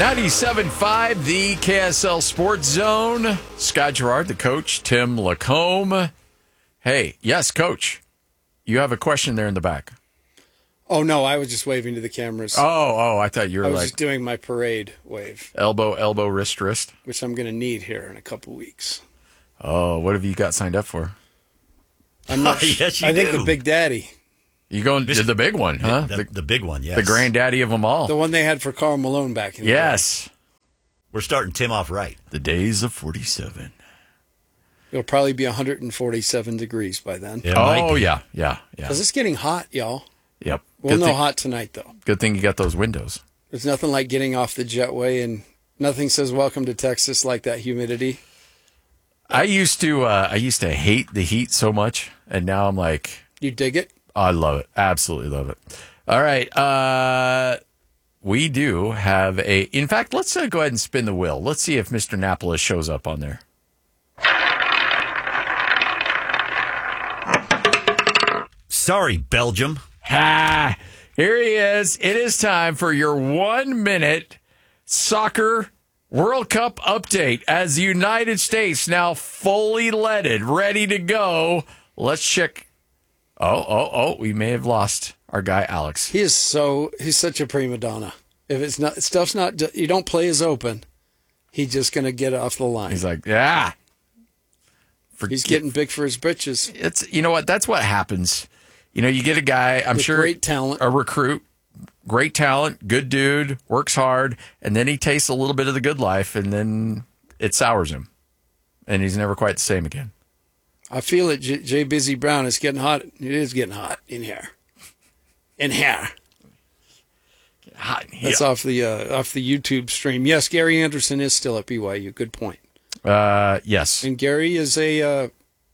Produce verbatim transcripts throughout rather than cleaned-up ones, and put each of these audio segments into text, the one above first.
ninety-seven point five, the K S L Sports Zone. Scott Gerard, the coach, Tim Lacombe. Hey, yes, coach. You have a question there in the back. Oh, no, I was just waving to the cameras. Oh, oh, I thought you were I was like just doing my parade wave, elbow, elbow, wrist, wrist. which I'm going to need here in a couple weeks. Oh, what have you got signed up for? I'm not, Yes, you I think do. the Big Daddy, You going to the big one, huh? The, The, the big one, yes. the granddaddy of them all. the one they had for Karl Malone back in the Yes. We're starting Tim off right. The days of forty-seven. day. It'll probably be one hundred forty-seven degrees by then. It might Oh, be. yeah, yeah, yeah. Because it's getting hot, y'all. Yep. We'll Good know thing, hot tonight, though. good thing you got those windows. There's nothing like getting off the jetway, and nothing says welcome to Texas like that humidity. I used to uh, I used to hate the heat so much, and now I'm like, You dig it? I love it. Absolutely love it. All right. Uh, we do have a. In fact, let's uh, go ahead and spin the wheel. Let's see if Mister Napolis shows up on there. Sorry, Belgium. Ha! Here he is. It is time for your one minute soccer World Cup update as the United States now fully leaded, ready to go. Let's check. Oh, oh, oh, we may have lost our guy, Alex. He is so, he's such a prima donna. If it's not, stuff's not, you don't play as open, he's just going to get off the line. He's like, yeah. For, He's getting big for his britches. It's, you know what? That's what happens. You know, you get a guy, I'm With sure. great talent. A recruit, great talent, good dude, works hard, and then he tastes a little bit of the good life, and then it sours him. And he's never quite the same again. I feel it, J. J. Busy Brown. It's getting hot. It is getting hot in here. In here. Hot in here. That's off the uh, off the YouTube stream. Yes, Gary Anderson is still at B Y U. Good point. Uh, yes. And Gary is a uh,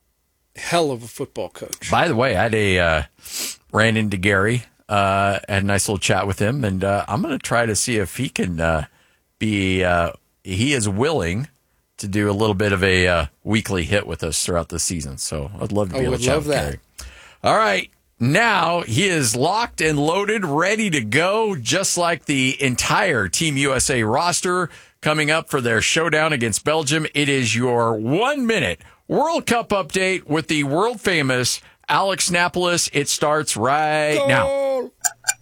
hell of a football coach. By the way, I had a uh, ran into Gary, uh, had a nice little chat with him, and uh, I'm going to try to see if he can uh, be. Uh, he is willing to do a little bit of a uh, weekly hit with us throughout the season. So I'd love to be I able would to chat love with that. Gary. All right. Now he is locked and loaded, ready to go, just like the entire Team U S A roster coming up for their showdown against Belgium. It is your one-minute World Cup update with the world-famous Alex Napolis. It starts right now.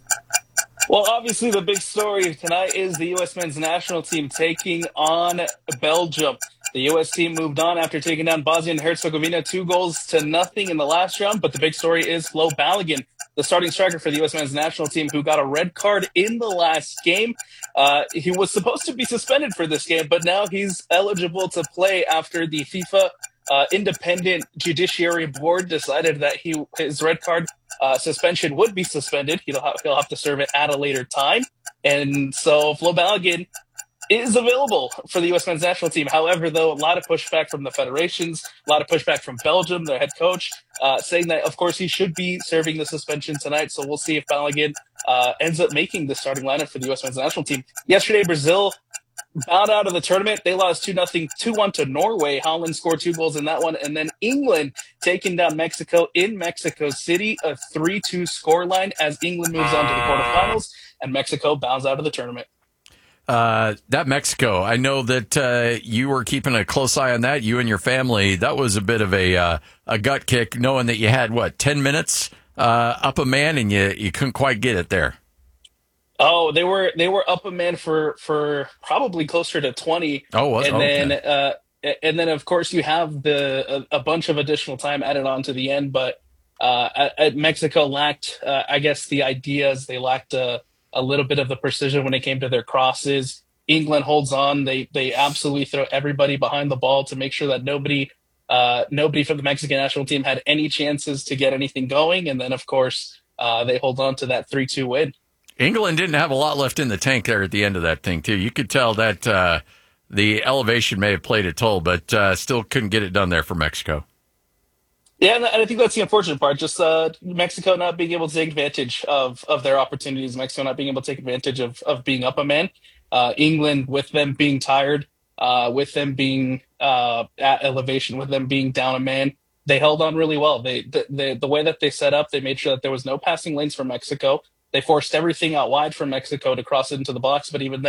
Well, obviously, the big story tonight is the U S men's national team taking on Belgium. The U S team moved on after taking down Bosnia and Herzegovina two goals to nothing in the last round. But the big story is Flo Balogun, the starting striker for the U S men's national team, who got a red card in the last game. Uh, he was supposed to be suspended for this game, but now he's eligible to play after the FIFA uh, Independent Judiciary Board decided that he his red card uh, suspension would be suspended. He'll have, he'll have to serve it at a later time. And so Flo Balogun is available for the U S men's national team. However, though, a lot of pushback from the federations, a lot of pushback from Belgium, their head coach, uh, saying that, of course, he should be serving the suspension tonight. So we'll see if Balogun uh, ends up making the starting lineup for the U S men's national team. Yesterday, Brazil bowed out of the tournament. They lost two nothing, two one to Norway. Holland scored two goals in that one. And then England taking down Mexico in Mexico City, a three two scoreline as England moves on to the quarterfinals and Mexico bows out of the tournament. Uh, that Mexico, I know that uh, you were keeping a close eye on that, you and your family. That was a bit of a uh, a gut kick, knowing that you had, what, ten minutes uh, up a man, and you, you couldn't quite get it there. Oh, they were they were up a man for, for probably closer to twenty. Oh, was and okay. then uh, and then of course you have the a, a bunch of additional time added on to the end, but uh, at, at Mexico lacked, uh, I guess, the ideas. They lacked a, a little bit of the precision when it came to their crosses. England holds on. They they absolutely throw everybody behind the ball to make sure that nobody uh, nobody from the Mexican national team had any chances to get anything going. And then of course uh, they hold on to that three two win. England didn't have a lot left in the tank there at the end of that thing, too. You could tell that uh, the elevation may have played a toll, but uh, still couldn't get it done there for Mexico. Yeah, and I think that's the unfortunate part. Just uh, Mexico not being able to take advantage of, of their opportunities. Mexico not being able to take advantage of, of being up a man. Uh, England, with them being tired, uh, with them being uh, at elevation, with them being down a man, they held on really well. They the, the the way that they set up, they made sure that there was no passing lanes for Mexico. They forced everything out wide from Mexico to cross it into the box. But even then,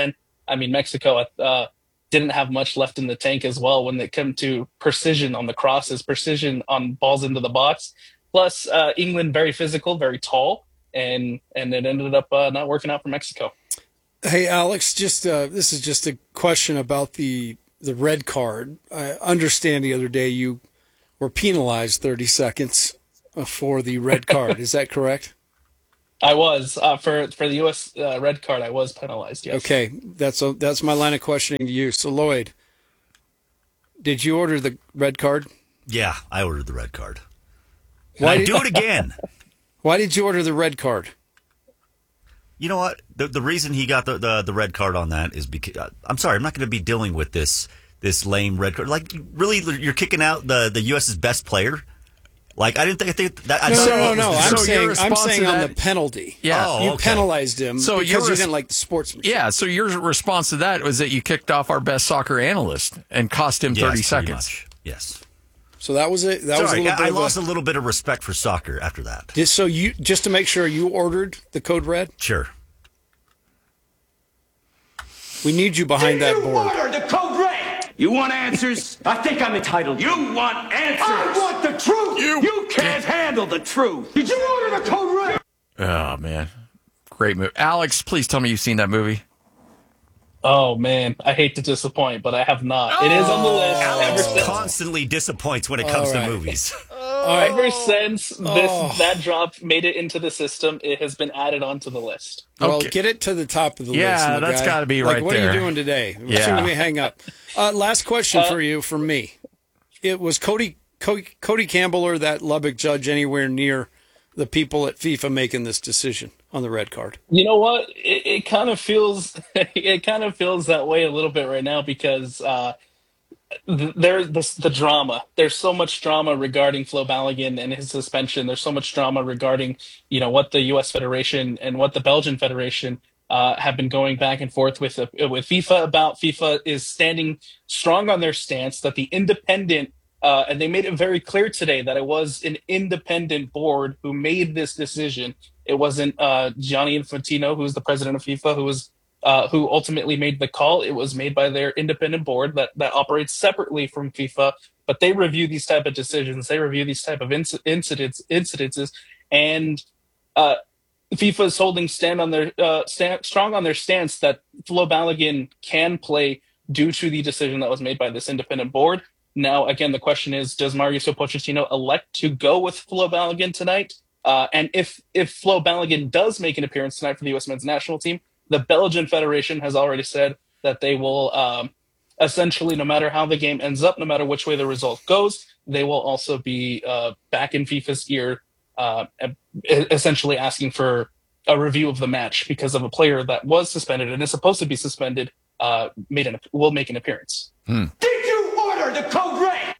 I mean, Mexico uh, didn't have much left in the tank as well when it came to precision on the crosses, precision on balls into the box. Plus, uh, England very physical, very tall, and and it ended up uh, not working out for Mexico. Hey, Alex, just uh, this is just a question about the the red card. I understand the other day you were penalized thirty seconds for the red card. Is that correct? I was uh, for for the U S uh, red card. I was penalized. Yes. Okay, that's a, that's my line of questioning to you. So, Lloyd, did you order the red card? Yeah, I ordered the red card. Why Why did- do it again? Why did you order the red card? You know what? The the reason he got the, the, the red card on that is because I'm sorry, I'm not going to be dealing with this this lame red card. Like, really, you're kicking out the the U S's best player. Like, I didn't think I think that. I No, thought no, that no, was no. the- I'm So saying your I'm response saying to on that- the penalty. Yeah. Oh, you okay. penalized him So because your you res- didn't like the sportsmanship. Yeah, so your response to that was that you kicked off our best soccer analyst and cost him Yes, thirty pretty seconds. much. Yes. So that was it. That was a Sorry, little bit I, I of lost a, a little bit of respect for soccer after that. just so you just to make sure you ordered the code red. Sure. We need you behind that you board. order the code red? You want answers? I think I'm entitled. You want answers? I want the truth. You- You, can't handle the truth. Did you order the code red? Oh man, great movie. Alex, please tell me you've seen that movie. Oh man, I hate to disappoint, but I have not. It is on the list. Ever Alex since, constantly disappoints when it comes All right. to movies. ever since this Oh. that drop made it into the system, it has been added onto the list. Well, Okay. get it to the top of the Yeah, list. my that's guy. gotta be like, right what there. are you doing today? As Yeah. soon as we hang up. Uh, last question for you from me. It was Cody, Cody Cody Campbell or that Lubbock judge anywhere near the people at FIFA making this decision on the red card? You know what? It, it kind of feels it kind of feels that way a little bit right now because uh, th- there's this, the drama. There's so much drama regarding Flo Balogun and his suspension. There's so much drama regarding you know what the U S Federation and what the Belgian Federation uh, have been going back and forth with uh, with FIFA about. FIFA is standing strong on their stance that the independent. Uh, and they made it very clear today that it was an independent board who made this decision. It wasn't uh, Gianni Infantino, who is the president of FIFA, who was uh, who ultimately made the call. It was made by their independent board that that operates separately from FIFA, but they review these type of decisions. They review these type of inc- incidents, incidences, and uh, FIFA is holding stand on their uh, stand, strong on their stance that Flo Balogun can play due to the decision that was made by this independent board. Now, again, the question is, does Mauricio Pochettino elect to go with Flo Balogun tonight? Uh, and if if Flo Balogun does make an appearance tonight for the U S men's national team, the Belgian Federation has already said that they will um, essentially, no matter how the game ends up, no matter which way the result goes, they will also be uh, back in FIFA's ear, uh, essentially asking for a review of the match because of a player that was suspended and is supposed to be suspended uh, made an will make an appearance. Did you order the code red?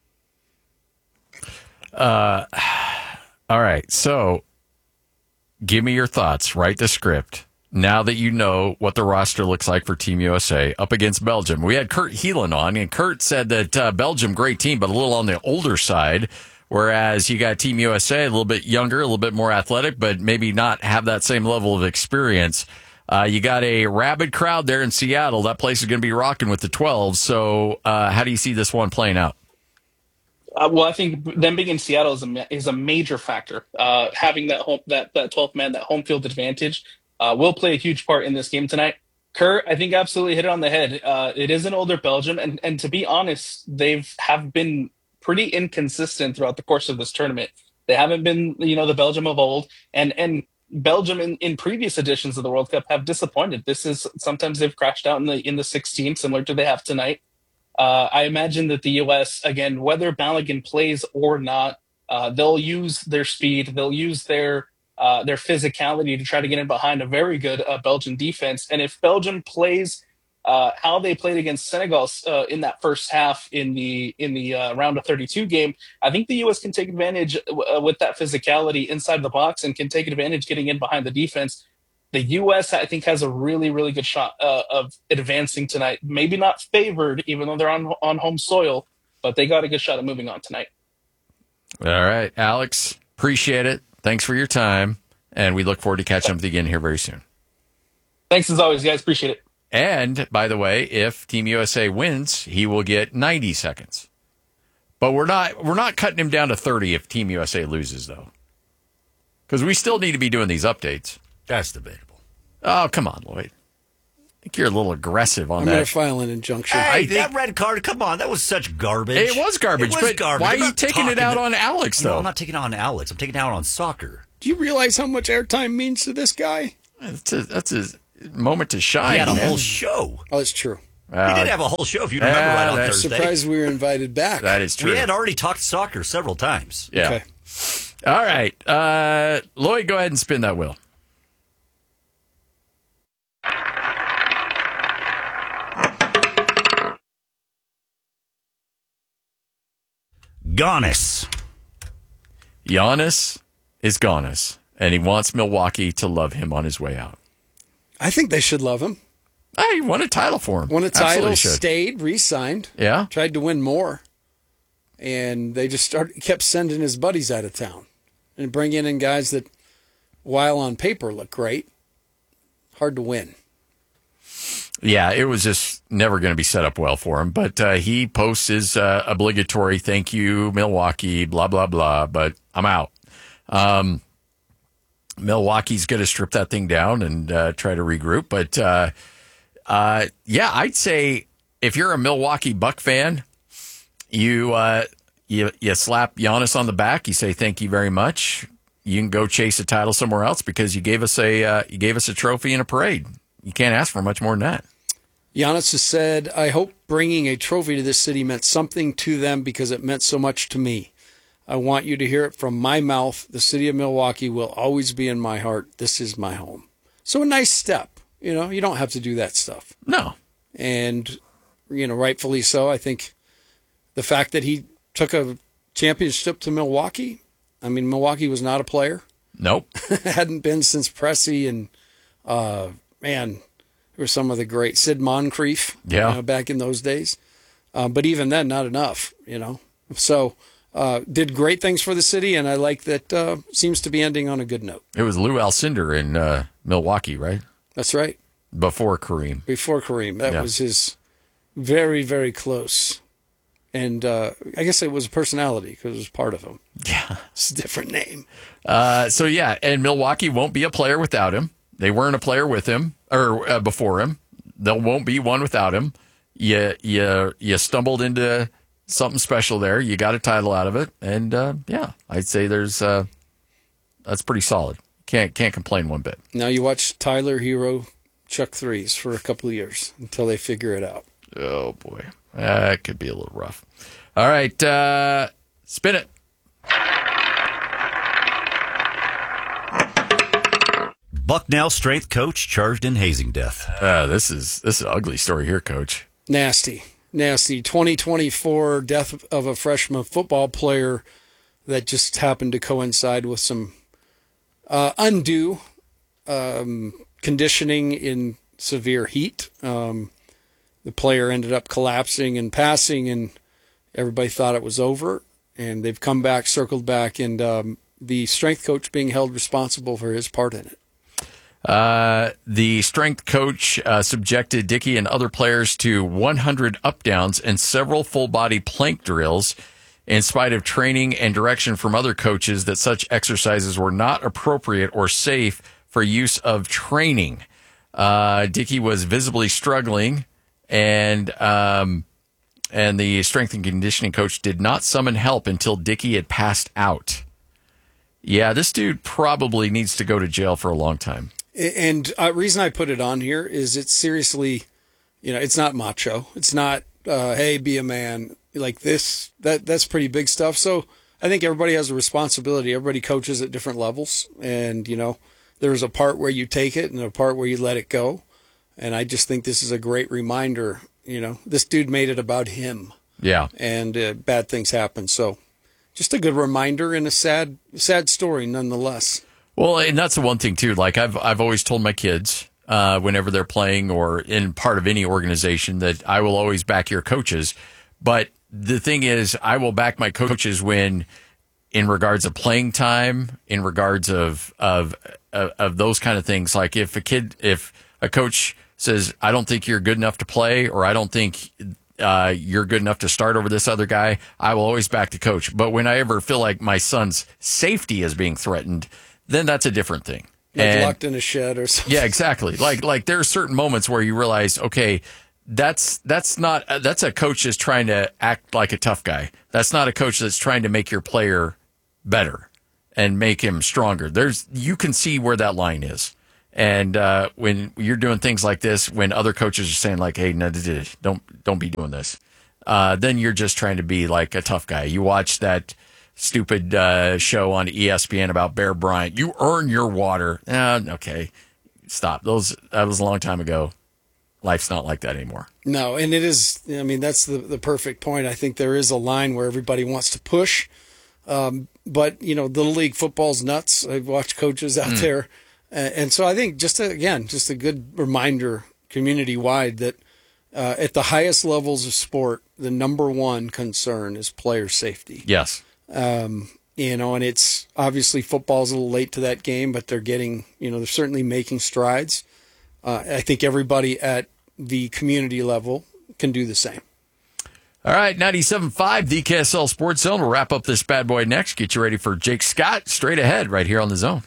All right, so give me your thoughts. Write the script. Now that you know what the roster looks like for Team U S A up against Belgium. We had Kurt Heelan on, and Kurt said that uh, Belgium, great team, but a little on the older side, whereas you got Team U S A, a little bit younger, a little bit more athletic, but maybe not have that same level of experience. Uh, you got a rabid crowd there in Seattle. That place is going to be rocking with the twelve. So uh, how do you see this one playing out? Uh, well, I think them being in Seattle is a ma- is a major factor. Uh, having that home that that twelfth man, that home field advantage, uh, will play a huge part in this game tonight. Kurt, I think, absolutely hit it on the head. Uh, it is an older Belgium, and and to be honest, they've have been pretty inconsistent throughout the course of this tournament. They haven't been, you know, the Belgium of old, and and Belgium in, in previous editions of the World Cup have disappointed. This is sometimes they've crashed out in the in the sixteen, similar to they have tonight. Uh, I imagine that the U S, again, whether Balogun plays or not, uh, they'll use their speed, they'll use their uh, their physicality to try to get in behind a very good uh, Belgian defense. And if Belgium plays uh, how they played against Senegal uh, in that first half in the in the uh, round of thirty-two game, I think the U S can take advantage uh, with that physicality inside the box and can take advantage getting in behind the defense. The U S, I think, has a really, really good shot uh, of advancing tonight. Maybe not favored, even though they're on on home soil, but they got a good shot at moving on tonight. All right, Alex, appreciate it. Thanks for your time, and we look forward to catching up with you again here very soon. Thanks as always, guys. Appreciate it. And by the way, if Team U S A wins, he will get ninety seconds. But we're not we're not cutting him down to thirty if Team U S A loses, though, because we still need to be doing these updates. That's debatable. Oh, come on, Lloyd. I think you're a little aggressive on I'm that. going to file an injunction. Hey, think- that red card, come on, that was such garbage. It was garbage, It was but garbage. why are I'm you not taking it talking out to- on Alex, No, though? I'm not taking it on Alex. I'm taking it out on soccer. Do you realize how much airtime means to this guy? That's a, that's a moment to shine. He had a man. whole show. Oh, it's true. Uh, He did have a whole show, if you remember uh, right on that's Thursday. Surprised we were invited back. That is true. We had already talked soccer several times. Yeah. Okay. All right. Uh, Lloyd, go ahead and spin that wheel. Giannis. Giannis is Giannis, and he wants Milwaukee to love him on his way out. I think they should love him. I won a title for him. Won a title, Absolutely should. stayed, re-signed, Yeah. tried to win more, and they just started kept sending his buddies out of town and bringing in guys that, while on paper look great, hard to win. Yeah, it was just never going to be set up well for him. But uh, he posts his uh, obligatory thank you, Milwaukee, blah, blah, blah. But I'm out. Um, Milwaukee's going to strip that thing down and uh, try to regroup. But uh, uh, yeah, I'd say if you're a Milwaukee Buck fan, you, uh, you, you slap Giannis on the back. You say thank you very much. You can go chase a title somewhere else because you gave us a uh, you gave us a trophy and a parade. You can't ask for much more than that. Giannis has said, I hope bringing a trophy to this city meant something to them because it meant so much to me. I want you to hear it from my mouth. The city of Milwaukee will always be in my heart. This is my home. So a nice step. You know, you don't have to do that stuff. No. And, you know, rightfully so. I think the fact that he took a championship to Milwaukee, I mean, Milwaukee was not a player. Nope. Hadn't been since Pressey and, uh, man, there were some of the great Sid Moncrief Yeah. you know, back in those days. Uh, but even then, not enough, you know. So uh, did great things for the city, and I like that uh, seems to be ending on a good note. It was Lou Alcindor in uh, Milwaukee, right? That's right. Before Kareem. Before Kareem. That Yeah. was his very, very close. And uh, I guess it was a personality because it was part of him. Yeah. It's a different name. Uh, so, yeah, and Milwaukee won't be a player without him. They weren't a player with him or uh, before him. There won't be one without him. You, you, you stumbled into something special there. You got a title out of it. And, uh, yeah, I'd say there's uh, that's pretty solid. Can't can't complain one bit. Now you watch Tyler Hero chuck threes for a couple of years until they figure it out. Oh, boy. That could be a little rough. All right. Uh, spin it. Bucknell strength coach charged in hazing death. Uh, this is this is an ugly story here, Coach. Nasty. Nasty. twenty twenty-four death of a freshman football player that just happened to coincide with some uh, undue um, conditioning in severe heat. Um, the player ended up collapsing and passing, and everybody thought it was over. And they've come back, circled back, and um, the strength coach being held responsible for his part in it. Uh, the strength coach uh, subjected Dickey and other players to one hundred up downs and several full body plank drills in spite of training and direction from other coaches that such exercises were not appropriate or safe for use of training. Uh, Dickey was visibly struggling, and um, and the strength and conditioning coach did not summon help until Dickey had passed out. Yeah, this dude probably needs to go to jail for a long time. And uh, reason I put it on here is it's seriously, you know, it's not macho. It's not, uh, hey, be a man like this. That that's pretty big stuff. So I think everybody has a responsibility. Everybody coaches at different levels, and you know, there's a part where you take it and a part where you let it go. And I just think this is a great reminder. You know, this dude made it about him, Yeah. and uh, bad things happen. So just a good reminder and a sad, sad story nonetheless. Well, and that's the one thing too. Like I've I've always told my kids uh, whenever they're playing or in part of any organization that I will always back your coaches. But the thing is, I will back my coaches when, in regards of playing time, in regards of of of, of those kind of things. Like if a kid, if a coach says, I don't think you're good enough to play, or I don't think uh, you're good enough to start over this other guy, I will always back the coach. But when I ever feel like my son's safety is being threatened, then that's a different thing. Like and, locked in a shed or something. Yeah, exactly. Like like there are certain moments where you realize, okay, that's that's not that's a coach that's trying to act like a tough guy. That's not a coach that's trying to make your player better and make him stronger. There's you can see where that line is. And uh, when you're doing things like this, when other coaches are saying like, "Hey, no, don't don't be doing this," uh, then you're just trying to be like a tough guy. You watch that stupid uh, show on E S P N about Bear Bryant. You earn your water. Uh, okay, stop. Those that was a long time ago. Life's not like that anymore. No, and it is. I mean, that's the the perfect point. I think there is a line where everybody wants to push, um, but you know, little league football's nuts. I've watched coaches out mm. there. And so I think just, a, again, just a good reminder community-wide that uh, at the highest levels of sport, the number one concern is player safety. Yes. Um, you know, and it's obviously football's a little late to that game, but they're getting, you know, they're certainly making strides. Uh, I think everybody at the community level can do the same. All right, ninety-seven point five, the K S L Sports Zone. We'll wrap up this bad boy next. Get you ready for Jake Scott straight ahead right here on the Zone.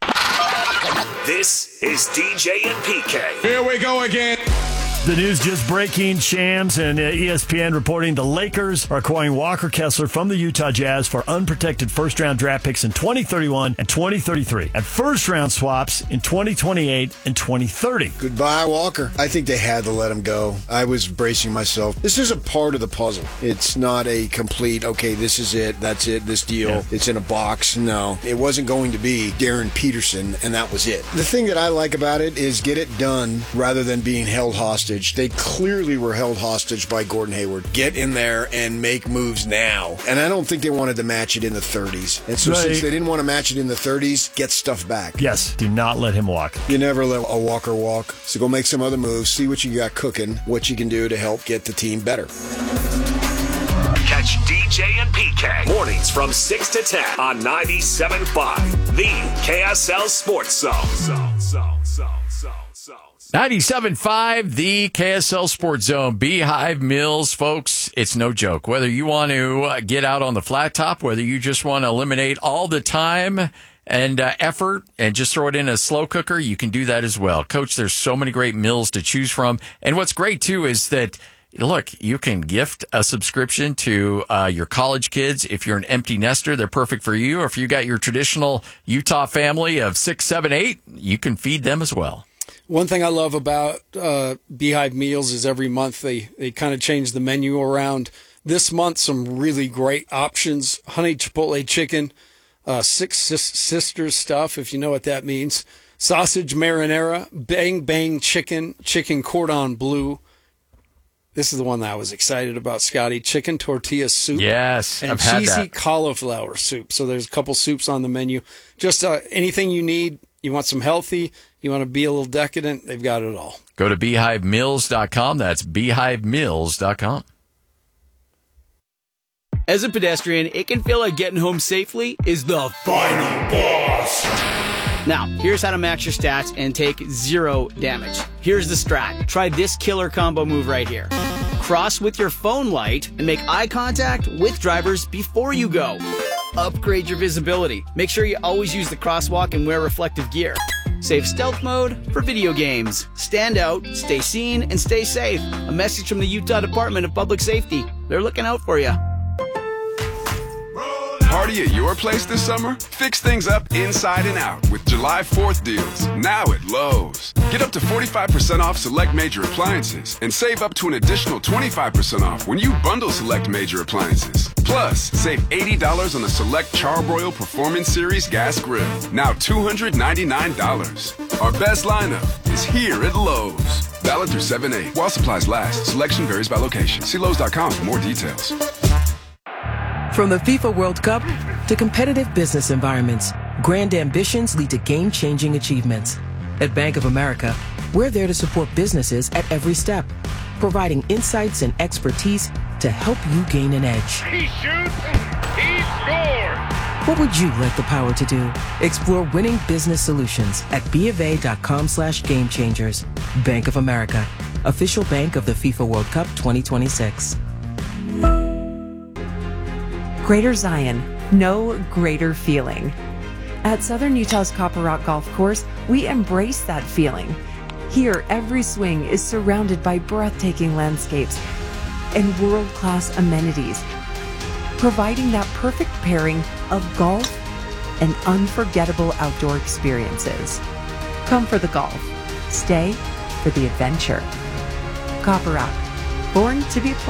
This is D J and P K. Here we go again. The news just breaking. Shams and uh, E S P N reporting the Lakers are acquiring Walker Kessler from the Utah Jazz for unprotected first-round draft picks in twenty thirty-one and twenty thirty-three, and first-round swaps in twenty twenty-eight and twenty thirty. Goodbye, Walker. I think they had to let him go. I was bracing myself. This is a part of the puzzle. It's not a complete, okay, this is it, that's it, this deal, yeah. It's in a box. No, it wasn't going to be Darren Peterson, and that was it. The thing that I like about it is get it done rather than being held hostage. They clearly were held hostage by Gordon Hayward. Get in there and make moves now. And I don't think they wanted to match it in the thirties. And so right. Since they didn't want to match it in the thirties, get stuff back. Yes, do not let him walk. You never let a Walker walk. So go make some other moves, see what you got cooking, what you can do to help get the team better. Catch D J and P K mornings from six to ten on ninety-seven point five, the K S L Sports Zone. Zone, zone, zone, zone, zone. ninety-seven point five, the K S L Sports Zone. Beehive Mills, folks, it's no joke. Whether you want to get out on the flat top, whether you just want to eliminate all the time and uh, effort and just throw it in a slow cooker, you can do that as well. Coach, there's so many great mills to choose from. And what's great, too, is that, look, you can gift a subscription to uh, your college kids. If you're an empty nester, they're perfect for you. Or if you got your traditional Utah family of six, seven, eight, you can feed them as well. One thing I love about uh, Beehive Meals is every month they, they kind of change the menu around. This month, some really great options. Honey Chipotle chicken, uh, Six Sis- Sisters stuff, if you know what that means. Sausage marinara, Bang Bang chicken, chicken cordon bleu. This is the one that I was excited about, Scotty. Chicken tortilla soup. Yes, and I've had cheesy that. cauliflower soup. So there's a couple soups on the menu. Just uh, anything you need. You want some healthy, you want to be a little decadent, they've got it all. Go to beehive mills dot com. That's beehive mills dot com. As a pedestrian, it can feel like getting home safely is the final boss. Now, here's how to max your stats and take zero damage. Here's the strat. Try this killer combo move right here. Cross with your phone light and make eye contact with drivers before you go. Upgrade your visibility. Make sure you always use the crosswalk and wear reflective gear. Save stealth mode for video games. Stand out, stay seen, and stay safe. A message from the Utah Department of Public Safety. They're looking out for you. Party at your place this summer? Fix things up inside and out with July fourth deals, now at Lowe's. Get up to forty-five percent off select major appliances and save up to an additional twenty-five percent off when you bundle select major appliances. Plus, save eighty dollars on the select Charbroil Performance Series gas grill, now two hundred ninety-nine dollars. Our best lineup is here at Lowe's. Valid through seven eight. While supplies last, selection varies by location. See Lowe's dot com for more details. From the FIFA World Cup to competitive business environments, grand ambitions lead to game-changing achievements. At Bank of America, we're there to support businesses at every step, providing insights and expertise to help you gain an edge. He shoots, he scores! What would you like the power to do? Explore winning business solutions at bofa.com slash game changers. Bank of America, official bank of the FIFA World Cup twenty twenty-six. Greater Zion, no greater feeling. At Southern Utah's Copper Rock Golf Course, we embrace that feeling. Here, every swing is surrounded by breathtaking landscapes and world-class amenities, providing that perfect pairing of golf and unforgettable outdoor experiences. Come for the golf. Stay for the adventure. Copper Rock, born to be played.